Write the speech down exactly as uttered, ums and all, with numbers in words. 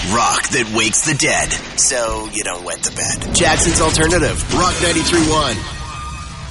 Rock that wakes the dead, so you don't wet the bed. Jackson's Alternative, Rock ninety-three point one.